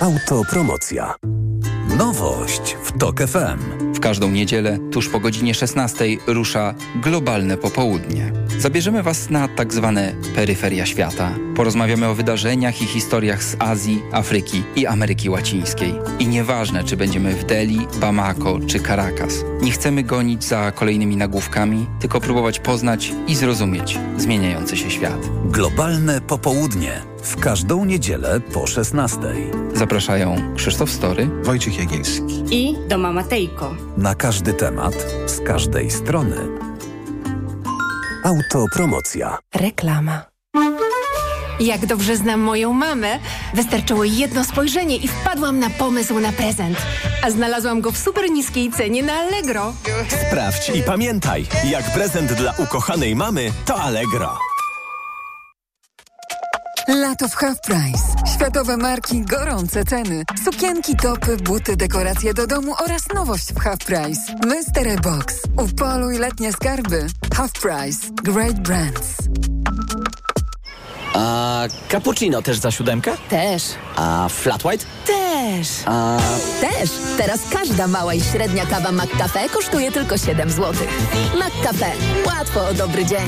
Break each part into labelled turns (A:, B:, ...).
A: Autopromocja. Nowość w TOK FM.
B: W każdą niedzielę, tuż po godzinie 16 rusza Globalne Popołudnie. Zabierzemy Was na tak zwane peryferia świata. Porozmawiamy o wydarzeniach i historiach z Azji, Afryki i Ameryki Łacińskiej. I nieważne, czy będziemy w Delhi, Bamako czy Caracas. Nie chcemy gonić za kolejnymi nagłówkami, tylko próbować poznać i zrozumieć zmieniający się świat.
A: Globalne Popołudnie. W każdą niedzielę po 16.
B: Zapraszają Krzysztof Story,
C: Wojciech Jagielski
D: i Doma Matejko.
A: Na każdy temat, z każdej strony. Autopromocja.
E: Reklama. Jak dobrze znam moją mamę, wystarczyło jedno spojrzenie i wpadłam na pomysł na prezent. A znalazłam go w super niskiej cenie na Allegro.
F: Sprawdź i pamiętaj, jak prezent dla ukochanej mamy to Allegro.
G: Lato w Half Price. Światowe marki, gorące ceny. Sukienki, topy, buty, dekoracje do domu oraz nowość w Half Price. Mystery Box. Upoluj letnie skarby. Half Price. Great brands.
H: A cappuccino też za 7?
I: Też.
H: A flat white?
I: Też.
H: A...
I: Też. Teraz każda mała i średnia kawa McCafe kosztuje tylko 7 zł. McCafe. Łatwo o dobry dzień.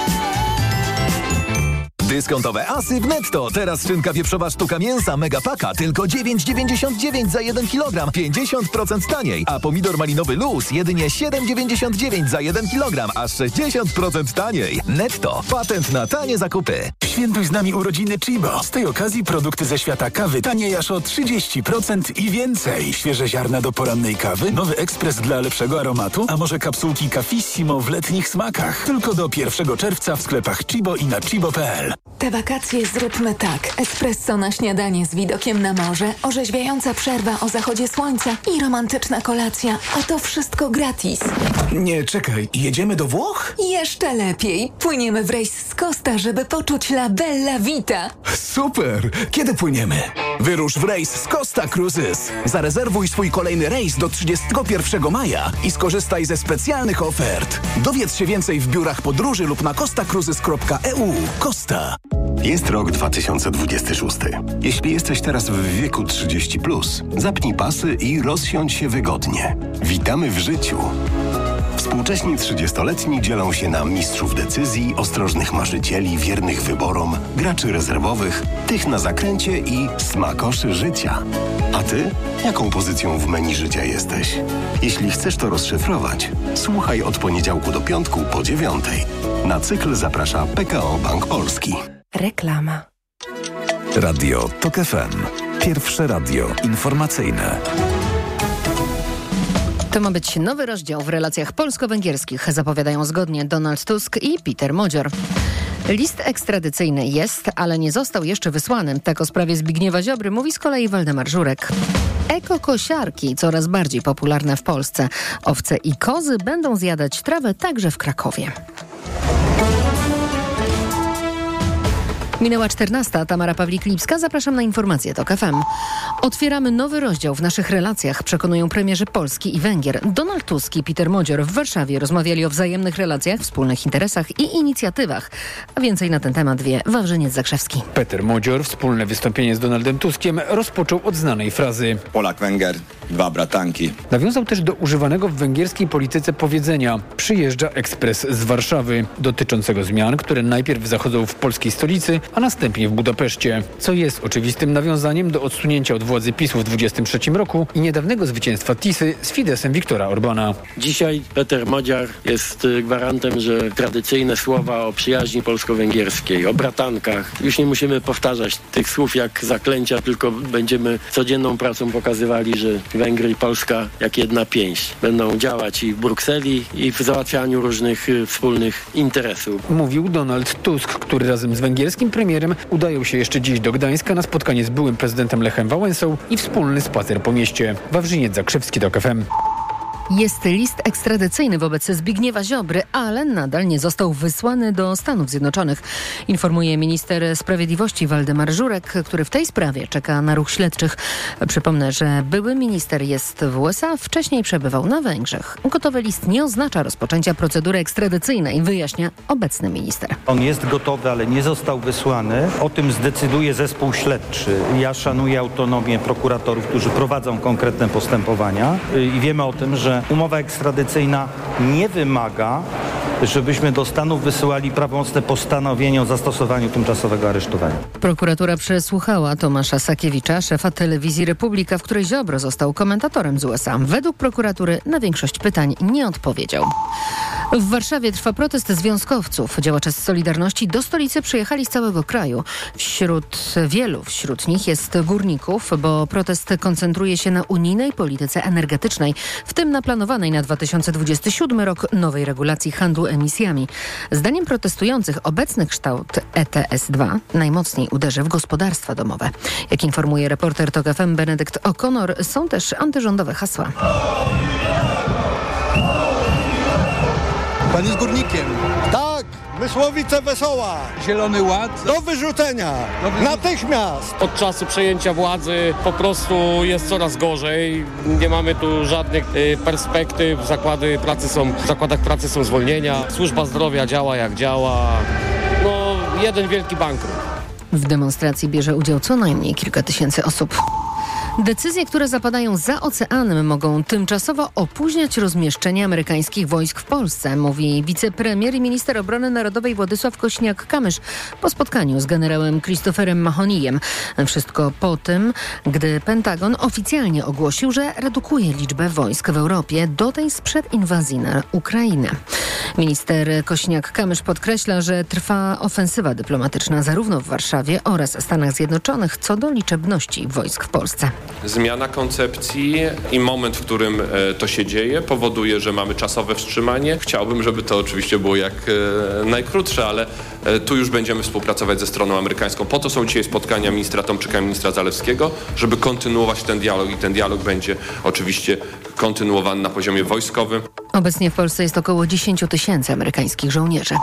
F: Dyskontowe asy w Netto. Teraz szynka wieprzowa sztuka mięsa Megapaka tylko 9,99 za 1 kg. 50% taniej. A pomidor malinowy Luz jedynie 7,99 za 1 kg. Aż 60% taniej. Netto. Patent na tanie zakupy.
J: Świętuj z nami urodziny Chibo. Z tej okazji produkty ze świata kawy taniej aż o 30% i więcej. Świeże ziarna do porannej kawy, nowy ekspres dla lepszego aromatu, a może kapsułki Cafissimo w letnich smakach. Tylko do 1 czerwca w sklepach Chibo i na chibo.pl.
E: Te wakacje zróbmy tak. Espresso na śniadanie z widokiem na morze, orzeźwiająca przerwa o zachodzie słońca i romantyczna kolacja. A to wszystko gratis.
J: Nie, czekaj. Jedziemy do Włoch?
E: Jeszcze lepiej. Płyniemy w rejs z Costa, żeby poczuć la bella vita.
J: Super! Kiedy płyniemy? Wyrusz w rejs z Costa Cruises. Zarezerwuj swój kolejny rejs do 31 maja i skorzystaj ze specjalnych ofert. Dowiedz się więcej w biurach podróży lub na costacruises.eu. Costa.
K: Jest rok 2026. Jeśli jesteś teraz w wieku 30+, zapnij pasy i rozsiądź się wygodnie. Witamy w życiu. Współcześni 30-letni dzielą się na mistrzów decyzji, ostrożnych marzycieli, wiernych wyborom, graczy rezerwowych, tych na zakręcie i smakoszy życia. A ty? Jaką pozycją w menu życia jesteś? Jeśli chcesz to rozszyfrować, słuchaj od poniedziałku do piątku po 9:00. Na cykl zaprasza PKO Bank Polski.
E: Reklama.
A: Radio TOK FM. Pierwsze radio informacyjne.
L: To ma być nowy rozdział w relacjach polsko-węgierskich, zapowiadają zgodnie Donald Tusk i Peter Modzior. List ekstradycyjny jest, ale nie został jeszcze wysłany. Tak o sprawie Zbigniewa Ziobry mówi z kolei Waldemar Żurek. Ekokosiarki coraz bardziej popularne w Polsce. Owce i kozy będą zjadać trawę także w Krakowie. Minęła 14:00, Tamara Pawlik-Lipska. Zapraszam na informacje TOK FM. Otwieramy nowy rozdział w naszych relacjach, przekonują premierzy Polski i Węgier. Donald Tusk i Peter Modzior w Warszawie rozmawiali o wzajemnych relacjach, wspólnych interesach i inicjatywach. A więcej na ten temat wie Wawrzyniec Zakrzewski.
M: Peter Modzior wspólne wystąpienie z Donaldem Tuskiem rozpoczął od znanej frazy:
N: Polak-Węgier, dwa bratanki.
M: Nawiązał też do używanego w węgierskiej polityce powiedzenia: przyjeżdża ekspres z Warszawy, dotyczącego zmian, które najpierw zachodzą w polskiej stolicy, a następnie w Budapeszcie, co jest oczywistym nawiązaniem do odsunięcia od władzy PiS-u w 23 roku i niedawnego zwycięstwa Tisy z Fideszem Viktora Orbana.
O: Dzisiaj Peter Modzior jest gwarantem, że tradycyjne słowa o przyjaźni polsko-węgierskiej, o bratankach, już nie musimy powtarzać tych słów jak zaklęcia, tylko będziemy codzienną pracą pokazywali, że Węgry i Polska jak jedna pięść będą działać i w Brukseli, i w załatwianiu różnych wspólnych interesów.
M: Mówił Donald Tusk, który razem z węgierskim premierem udają się jeszcze dziś do Gdańska na spotkanie z byłym prezydentem Lechem Wałęsą i wspólny spacer po mieście. Wawrzyniec Zakrzewski, TOK FM.
L: Jest list ekstradycyjny wobec Zbigniewa Ziobry, ale nadal nie został wysłany do Stanów Zjednoczonych. Informuje minister sprawiedliwości Waldemar Żurek, który w tej sprawie czeka na ruch śledczych. Przypomnę, że były minister jest w USA, wcześniej przebywał na Węgrzech. Gotowy list nie oznacza rozpoczęcia procedury ekstradycyjnej, wyjaśnia obecny minister.
C: On jest gotowy, ale nie został wysłany. O tym zdecyduje zespół śledczy. Ja szanuję autonomię prokuratorów, którzy prowadzą konkretne postępowania i wiemy o tym, że umowa ekstradycyjna nie wymaga, żebyśmy do Stanów wysyłali prawomocne postanowienie o zastosowaniu tymczasowego aresztowania.
L: Prokuratura przesłuchała Tomasza Sakiewicza, szefa telewizji Republika, w której Ziobro został komentatorem z USA. Według prokuratury na większość pytań nie odpowiedział. W Warszawie trwa protest związkowców. Działacze z Solidarności do stolicy przyjechali z całego kraju. Wśród nich jest górników, bo protest koncentruje się na unijnej polityce energetycznej, w tym na planowanej na 2027 rok nowej regulacji handlu emisjami. Zdaniem protestujących obecny kształt ETS-2 najmocniej uderzy w gospodarstwa domowe. Jak informuje reporter TOK FM Benedykt O'Connor, są też antyrządowe hasła.
D: Pan jest górnikiem. Tak, Mysłowice Wesoła.
P: Zielony Ład.
D: Do wyrzucenia. Natychmiast.
Q: Od czasu przejęcia władzy po prostu jest coraz gorzej. Nie mamy tu żadnych perspektyw. W zakładach pracy są zwolnienia. Służba zdrowia działa jak działa. No, jeden wielki bankrut.
L: W demonstracji bierze udział co najmniej kilka tysięcy osób. Decyzje, które zapadają za oceanem, mogą tymczasowo opóźniać rozmieszczenie amerykańskich wojsk w Polsce, mówi wicepremier i minister obrony narodowej Władysław Kosiniak-Kamysz po spotkaniu z generałem Christopherem Mahonijem. Wszystko po tym, gdy Pentagon oficjalnie ogłosił, że redukuje liczbę wojsk w Europie do tej sprzed inwazji na Ukrainę. Minister Kosiniak-Kamysz podkreśla, że trwa ofensywa dyplomatyczna zarówno w Warszawie oraz Stanach Zjednoczonych co do liczebności wojsk w Polsce.
R: Zmiana koncepcji i moment, w którym to się dzieje, powoduje, że mamy czasowe wstrzymanie. Chciałbym, żeby to oczywiście było jak najkrótsze, ale tu już będziemy współpracować ze stroną amerykańską. Po to są dzisiaj spotkania ministra Tomczyka i ministra Zalewskiego, żeby kontynuować ten dialog i ten dialog będzie oczywiście kontynuowany na poziomie wojskowym.
L: Obecnie w Polsce jest około 10 000 amerykańskich żołnierzy.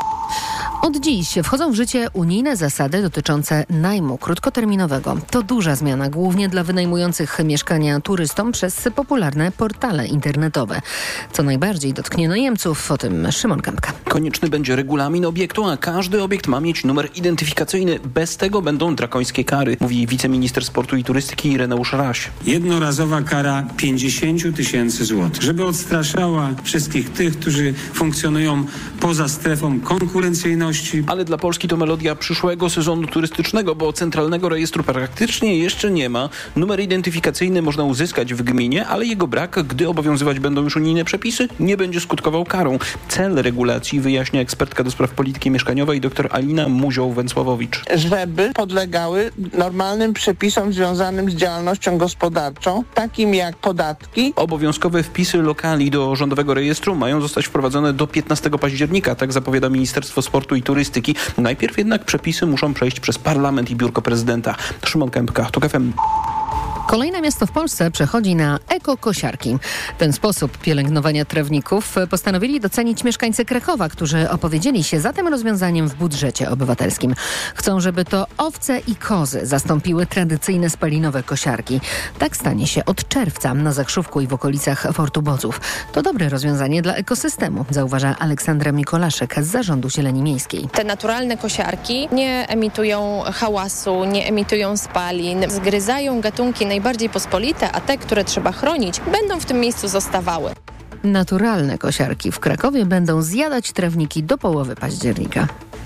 L: Od dziś wchodzą w życie unijne zasady dotyczące najmu krótkoterminowego. To duża zmiana, głównie dla wynajmujących mieszkania turystom przez popularne portale internetowe. Co najbardziej dotknie najemców, o tym Szymon Kępka.
S: Konieczny będzie regulamin obiektu, a każdy obiekt ma mieć numer identyfikacyjny. Bez tego będą drakońskie kary, mówi wiceminister sportu i turystyki Ireneusz Raś.
T: Jednorazowa kara 50 000 złotych, żeby odstraszała wszystkich tych, którzy funkcjonują poza strefą konkurencyjności.
S: Ale dla Polski to melodia przyszłego sezonu turystycznego, bo centralnego rejestru praktycznie jeszcze nie ma. Numer identyfikacyjny można uzyskać w gminie, ale jego brak, gdy obowiązywać będą już unijne przepisy, nie będzie skutkował karą. Cel regulacji wyjaśnia ekspertka do spraw polityki mieszkaniowej dr Alina Muzioł-Węcławowicz.
U: Żeby podlegały normalnym przepisom związanym z działalnością gospodarczą, takim jak podatki.
S: Obowiązkowe wpisy lokali do rządowego rejestru mają zostać wprowadzone do 15 października, tak zapowiada Ministerstwo Sportu i Turystyki. Najpierw jednak przepisy muszą przejść przez parlament i biurko prezydenta. Szymon Kępka, TOK FM.
L: Kolejne miasto w Polsce przechodzi na ekokosiarki. Ten sposób pielęgnowania trawników postanowili docenić mieszkańcy Krakowa, którzy opowiedzieli się za tym rozwiązaniem w budżecie obywatelskim. Chcą, żeby to owce i kozy zastąpiły tradycyjne spalinowe kosiarki. Tak stanie się od czerwca na Zakrzówku i w okolicach Fortu Bodzów. To dobre rozwiązanie dla ekosystemu, zauważa Aleksandra Mikolaszek z Zarządu Zieleni Miejskiej.
V: Te naturalne kosiarki nie emitują hałasu, nie emitują spalin, zgryzają gatunki najbardziej pospolite, a te, które trzeba chronić, będą w tym miejscu zostawały.
L: Naturalne kosiarki w Krakowie będą zjadać trawniki do połowy października.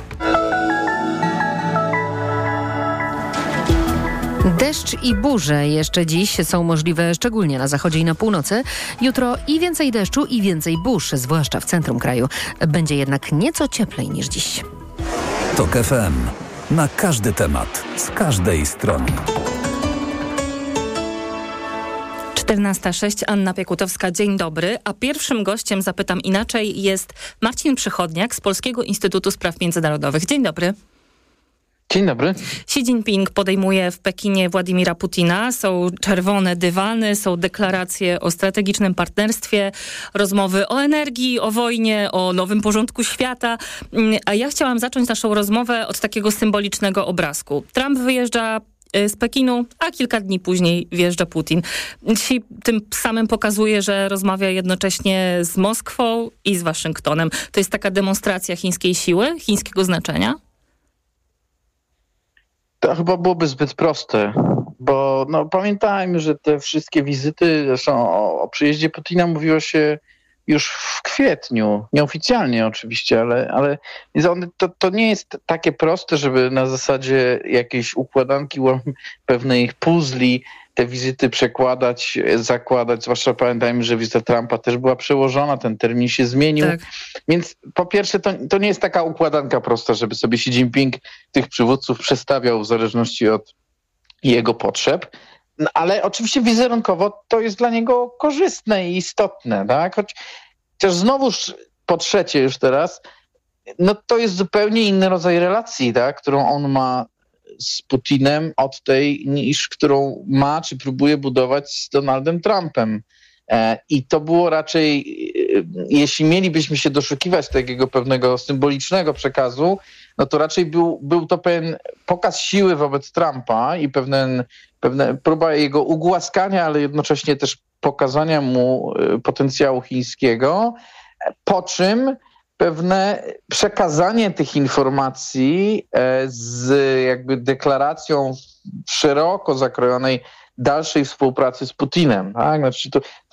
L: Deszcz i burze jeszcze dziś są możliwe szczególnie na zachodzie i na północy. Jutro i więcej deszczu i więcej burz, zwłaszcza w centrum kraju. Będzie jednak nieco cieplej niż dziś.
A: TOK FM. Na każdy temat, z każdej strony.
W: 14:06, Anna Piekutowska, dzień dobry. A pierwszym gościem Zapytam Inaczej jest Marcin Przychodniak z Polskiego Instytutu Spraw Międzynarodowych. Dzień dobry.
B: Dzień dobry.
W: Xi Jinping podejmuje w Pekinie Władimira Putina. Są czerwone dywany, są deklaracje o strategicznym partnerstwie, rozmowy o energii, o wojnie, o nowym porządku świata. A ja chciałam zacząć naszą rozmowę od takiego symbolicznego obrazku. Trump wyjeżdża z Pekinu, a kilka dni później wjeżdża Putin. Xi tym samym pokazuje, że rozmawia jednocześnie z Moskwą i z Waszyngtonem. To jest taka demonstracja chińskiej siły, chińskiego znaczenia?
B: To chyba byłoby zbyt proste, bo pamiętajmy, że te wszystkie wizyty, zresztą o przyjeździe Putina mówiło się już w kwietniu, nieoficjalnie oczywiście, ale to nie jest takie proste, żeby na zasadzie jakiejś układanki pewnej puzli te wizyty przekładać, zakładać, zwłaszcza pamiętajmy, że wizyta Trumpa też była przełożona, ten termin się zmienił. Tak. Więc po pierwsze to nie jest taka układanka prosta, żeby sobie Xi Jinping tych przywódców przestawiał w zależności od jego potrzeb. No, ale oczywiście wizerunkowo to jest dla niego korzystne i istotne, tak? Chociaż znowuż po trzecie już teraz, to jest zupełnie inny rodzaj relacji, tak? Którą on ma z Putinem od tej, niż którą ma, czy próbuje budować z Donaldem Trumpem. I to było raczej, jeśli mielibyśmy się doszukiwać takiego pewnego symbolicznego przekazu, to raczej był to pewien pokaz siły wobec Trumpa i pewna próba jego ugłaskania, ale jednocześnie też pokazania mu potencjału chińskiego, po czym pewne przekazanie tych informacji z jakby deklaracją szeroko zakrojonej dalszej współpracy z Putinem. Tak? Znaczy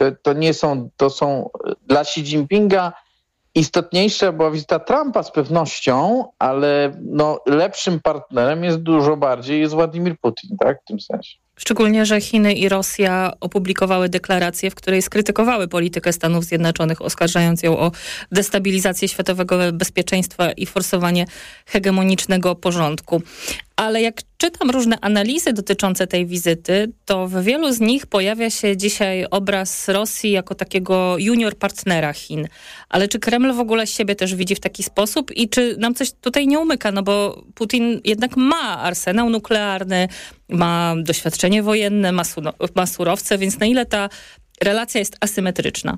B: to są dla Xi Jinpinga istotniejsza była wizyta Trumpa z pewnością, ale lepszym partnerem jest dużo bardziej jest Władimir Putin, tak, w tym sensie.
W: Szczególnie, że Chiny i Rosja opublikowały deklarację, w której skrytykowały politykę Stanów Zjednoczonych, oskarżając ją o destabilizację światowego bezpieczeństwa i forsowanie hegemonicznego porządku. Ale jak czytam różne analizy dotyczące tej wizyty, to w wielu z nich pojawia się dzisiaj obraz Rosji jako takiego junior partnera Chin. Ale czy Kreml w ogóle siebie też widzi w taki sposób i czy nam coś tutaj nie umyka? Bo Putin jednak ma arsenał nuklearny, ma doświadczenie wojenne, ma surowce, więc na ile ta relacja jest asymetryczna?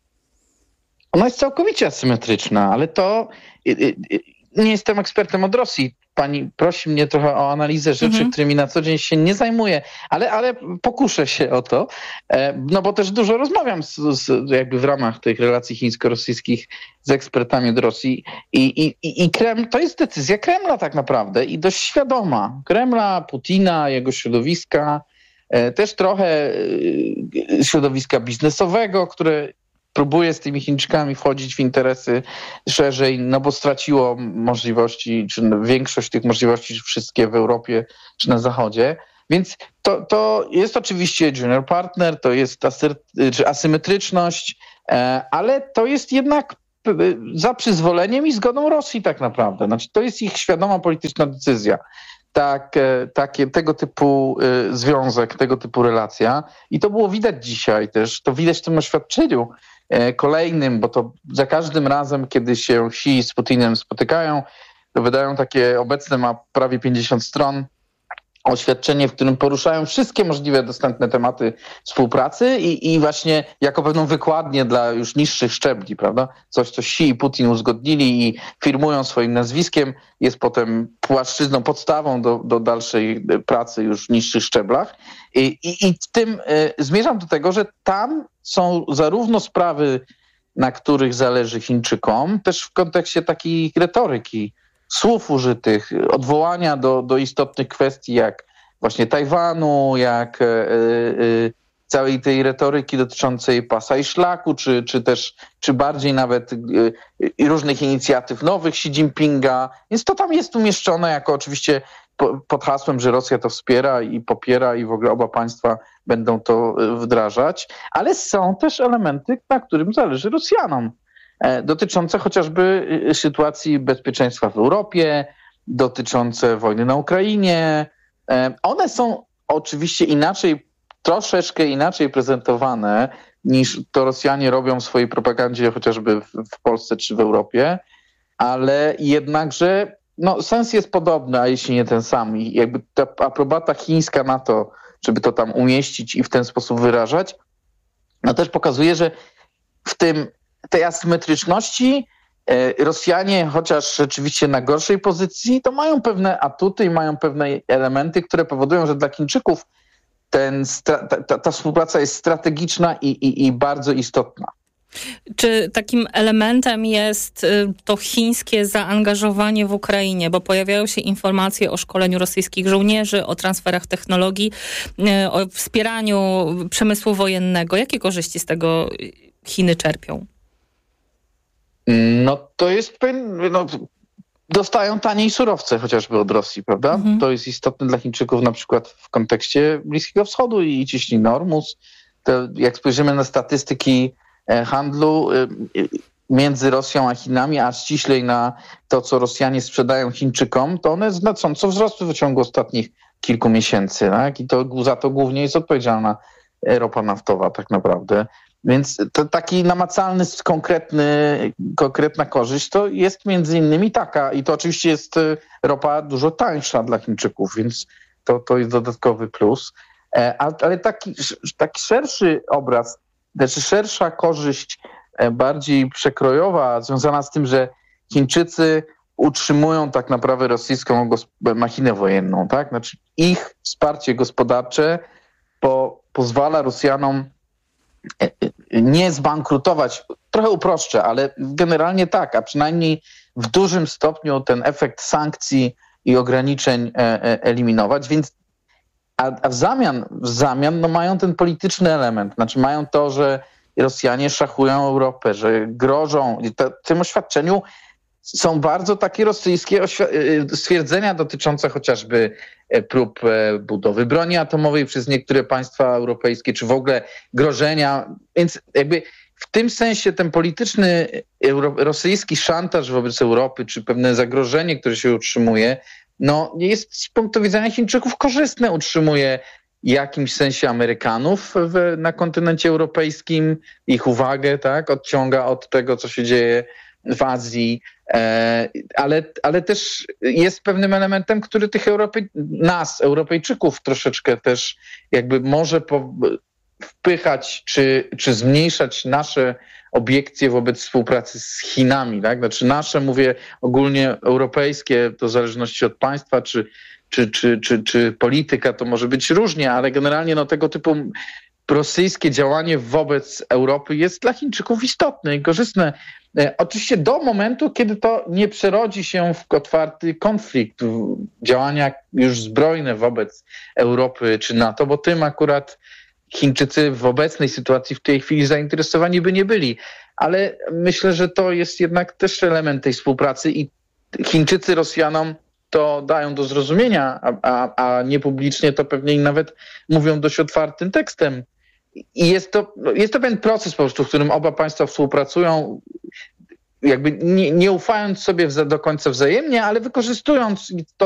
B: Ona jest całkowicie asymetryczna, ale to nie jestem ekspertem od Rosji. Pani prosi mnie trochę o analizę rzeczy, którymi na co dzień się nie zajmuję, ale pokuszę się o to, bo też dużo rozmawiam jakby w ramach tych relacji chińsko-rosyjskich z ekspertami od Rosji i Kreml, to jest decyzja Kremla tak naprawdę i dość świadoma. Kremla, Putina, jego środowiska, też trochę środowiska biznesowego, które próbuje z tymi Chińczykami wchodzić w interesy szerzej, bo straciło możliwości, czy większość tych możliwości, wszystkie w Europie, czy na Zachodzie. Więc to jest oczywiście junior partner, to jest czy asymetryczność, ale to jest jednak za przyzwoleniem i zgodą Rosji tak naprawdę. Znaczy, to jest ich świadoma polityczna decyzja. Tego typu związek, tego typu relacja. I to było widać dzisiaj też, to widać w tym oświadczeniu kolejnym, bo to za każdym razem, kiedy się Xi z Putinem spotykają, to wydają takie, obecne ma prawie 50 stron, oświadczenie, w którym poruszają wszystkie możliwe dostępne tematy współpracy i właśnie jako pewną wykładnię dla już niższych szczebli, prawda? Coś, co Xi i Putin uzgodnili i firmują swoim nazwiskiem, jest potem płaszczyzną, podstawą do dalszej pracy już w niższych szczeblach. I w tym zmierzam do tego, że tam są zarówno sprawy, na których zależy Chińczykom, też w kontekście takiej retoryki, słów użytych, odwołania do istotnych kwestii jak właśnie Tajwanu, jak całej tej retoryki dotyczącej pasa i szlaku, czy bardziej nawet różnych inicjatyw nowych Xi Jinpinga. Więc to tam jest umieszczone jako oczywiście pod hasłem, że Rosja to wspiera i popiera i w ogóle oba państwa będą to wdrażać. Ale są też elementy, na którym zależy Rosjanom, dotyczące chociażby sytuacji bezpieczeństwa w Europie, dotyczące wojny na Ukrainie. One są oczywiście troszeczkę inaczej prezentowane niż to Rosjanie robią w swojej propagandzie chociażby w Polsce czy w Europie, ale jednakże sens jest podobny, a jeśli nie ten sam. I jakby ta aprobata chińska na to, żeby to tam umieścić i w ten sposób wyrażać, też pokazuje, że w tej asymetryczności Rosjanie, chociaż rzeczywiście na gorszej pozycji, to mają pewne atuty i mają pewne elementy, które powodują, że dla Chińczyków ta współpraca jest strategiczna i bardzo istotna.
W: Czy takim elementem jest to chińskie zaangażowanie w Ukrainie? Bo pojawiają się informacje o szkoleniu rosyjskich żołnierzy, o transferach technologii, o wspieraniu przemysłu wojennego. Jakie korzyści z tego Chiny czerpią?
B: To jest dostają taniej surowce chociażby od Rosji, prawda? To jest istotne dla Chińczyków na przykład w kontekście Bliskiego Wschodu i cieśniny Ormus. Jak spojrzymy na statystyki handlu między Rosją a Chinami, a ściślej na to, co Rosjanie sprzedają Chińczykom, to one znacząco wzrosły w ciągu ostatnich kilku miesięcy. Tak? I za to głównie jest odpowiedzialna ropa naftowa tak naprawdę. Więc to taki namacalny, konkretna korzyść to jest między innymi taka. I to oczywiście jest ropa dużo tańsza dla Chińczyków, więc to jest dodatkowy plus. Ale taki szerszy obraz, znaczy szersza korzyść, bardziej przekrojowa, związana z tym, że Chińczycy utrzymują tak naprawdę rosyjską machinę wojenną. Tak? Znaczy ich wsparcie gospodarcze pozwala Rosjanom nie zbankrutować, trochę uproszczę, ale generalnie tak, a przynajmniej w dużym stopniu ten efekt sankcji i ograniczeń eliminować, więc a w zamian mają ten polityczny element, znaczy mają to, że Rosjanie szachują Europę, że grożą. I w tym oświadczeniu są bardzo takie rosyjskie stwierdzenia dotyczące chociażby prób budowy broni atomowej przez niektóre państwa europejskie, czy w ogóle grożenia. Więc jakby w tym sensie ten polityczny rosyjski szantaż wobec Europy, czy pewne zagrożenie, które się utrzymuje, jest z punktu widzenia Chińczyków korzystne, utrzymuje w jakimś sensie Amerykanów na kontynencie europejskim, ich uwagę, tak, odciąga od tego, co się dzieje w Azji, ale też jest pewnym elementem, który tych Europejczyków troszeczkę też jakby może wpychać czy zmniejszać nasze obiekcje wobec współpracy z Chinami. Tak? Znaczy nasze, mówię ogólnie europejskie, to w zależności od państwa czy polityka, to może być różnie, ale generalnie tego typu rosyjskie działanie wobec Europy jest dla Chińczyków istotne i korzystne. Oczywiście do momentu, kiedy to nie przerodzi się w otwarty konflikt, działania już zbrojne wobec Europy czy NATO, bo tym akurat Chińczycy w obecnej sytuacji w tej chwili zainteresowani by nie byli. Ale myślę, że to jest jednak też element tej współpracy i Chińczycy Rosjanom to dają do zrozumienia, a niepublicznie to pewnie nawet mówią dość otwartym tekstem. I jest to pewien proces po prostu, w którym oba państwa współpracują, jakby nie ufając sobie do końca wzajemnie, ale wykorzystując to,